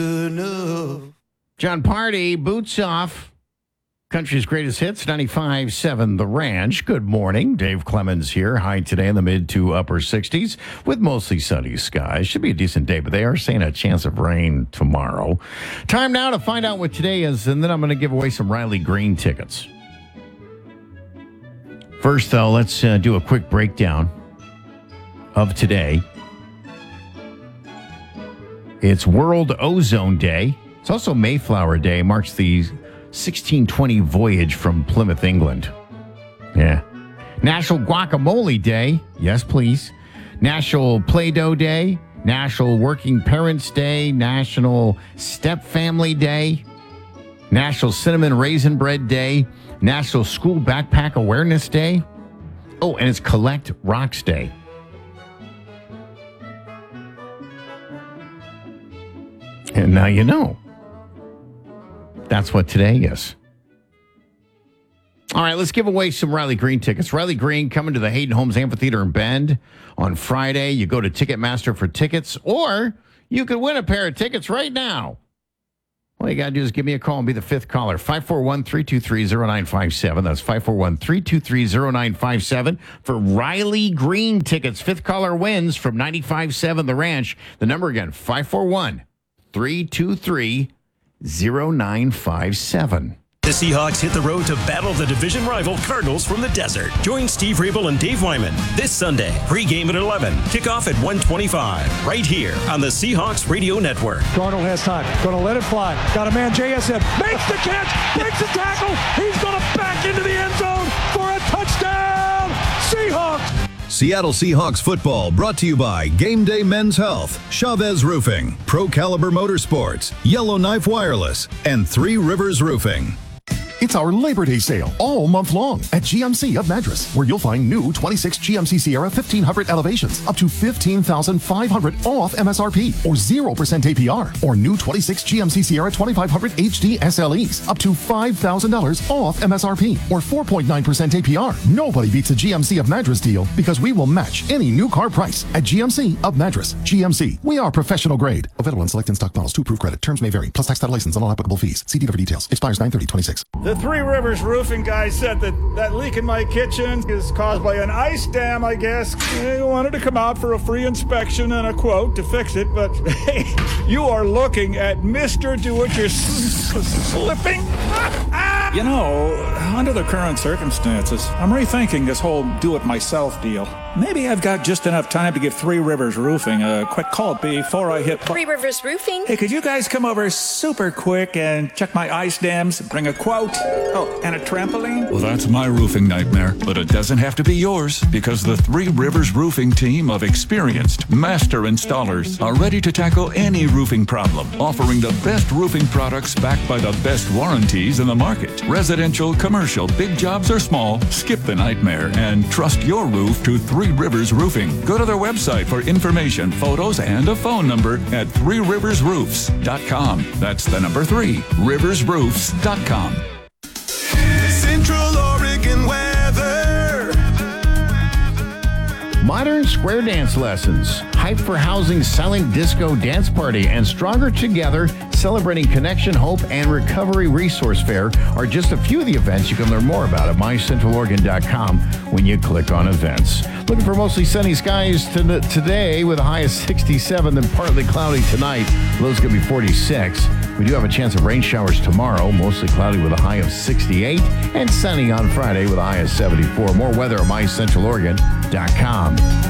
John Party, Boots Off. Country's greatest hits, 95.7 The Ranch. Good morning. Dave Clemens here. High today in the mid to upper 60s with mostly sunny skies. Should be a decent day, but they are saying a chance of rain tomorrow. Time now to find out what today is, and then I'm going to give away some Riley Green tickets. First, though, let's do a quick breakdown of today. It's World Ozone Day. It's also Mayflower Day. Marks the 1620 voyage from Plymouth, England. Yeah. National Guacamole Day. Yes, please. National Play-Doh Day. National Working Parents Day. National Step Family Day. National Cinnamon Raisin Bread Day. National School Backpack Awareness Day. Oh, and it's Collect Rocks Day. And now you know. That's what today is. All right, let's give away some Riley Green tickets. Riley Green coming to the Hayden Homes Amphitheater in Bend on Friday. You go to Ticketmaster for tickets, or you could win a pair of tickets right now. All you got to do is give me a call and be the fifth caller. 541-323-0957. That's 541-323-0957 for Riley Green tickets. Fifth caller wins from 95.7 The Ranch. The number again, 541-323-0957. The Seahawks hit the road to battle the division rival Cardinals from the desert. Join Steve Rabel and Dave Wyman this Sunday. Pre-game at 11. Kickoff at 1:25. Right here on the Seahawks Radio Network. Darnold has time. Going to let it fly. Got a man, JSN. Makes the catch. Breaks the tackle. He's going to back into the end zone for a touchdown. Seahawks. Seattle Seahawks football brought to you by Game Day Men's Health, Chavez Roofing, Pro Caliber Motorsports, Yellowknife Wireless, and Three Rivers Roofing. It's our Labor Day sale all month long at GMC of Madras, where you'll find new 26 GMC Sierra 1500 elevations up to $15,500 off MSRP or 0% APR, or new 26 GMC Sierra 2500 HD SLEs up to $5,000 off MSRP or 4.9% APR. Nobody beats a GMC of Madras deal because we will match any new car price at GMC of Madras. GMC, we are professional grade. Available in select in-stock models to approve credit. Terms may vary. Plus tax title license and all applicable fees. See dealer for details. Expires 9/30/26. The Three Rivers Roofing guy said that leak in my kitchen is caused by an ice dam, I guess. He wanted to come out for a free inspection and a quote to fix it, but hey, you are looking at Mr. Do-It-Your-Slipping. You know, under the current circumstances, I'm rethinking this whole do-it-myself deal. Maybe I've got just enough time to give Three Rivers Roofing a quick call before I hit... Three Rivers Roofing? Hey, could you guys come over super quick and check my ice dams, bring a quote? Oh, and a trampoline? Well, that's my roofing nightmare, but it doesn't have to be yours, because the Three Rivers Roofing team of experienced master installers are ready to tackle any roofing problem, offering the best roofing products backed by the best warranties in the market. Residential, commercial, big jobs or small, skip the nightmare and trust your roof to Three Rivers Roofing. Go to their website for information, photos, and a phone number at threeriversroofs.com. That's the number 3, riversroofs.com. Central Oregon weather. Modern square dance lessons, Hype for Housing Silent Disco Dance Party, and Stronger Together Celebrating Connection, Hope, and Recovery Resource Fair are just a few of the events you can learn more about at mycentraloregon.com when you click on events. Looking for mostly sunny skies today with a high of 67, then partly cloudy tonight. Lows going to be 46. We do have a chance of rain showers tomorrow, mostly cloudy with a high of 68, and sunny on Friday with a high of 74. More weather at mycentraloregon.com.